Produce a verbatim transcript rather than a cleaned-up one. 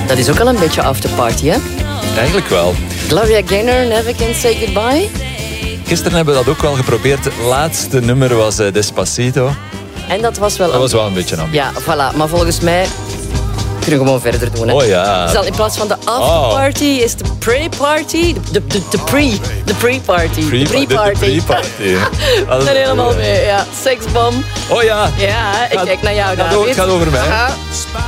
Dat is ook al een beetje afterparty, hè? Eigenlijk wel. Gloria Gaynor, Never Can Say Goodbye. Gisteren hebben we dat ook wel geprobeerd. Het laatste nummer was uh, Despacito. En dat was wel... Dat was wel een beetje ambitie. Ja, voilà. Maar volgens mij kunnen we gewoon verder doen. Hè. Oh ja. Dus al in plaats van de afterparty oh. is de pre-party. De, de, de pre. De pre-party. Pre, de pre-party. De pre-party. Ik ben helemaal mee, ja. Seksbom. Oh ja. Ja, ik gaat, kijk naar jou, David. David. Het gaat over mij. Aha.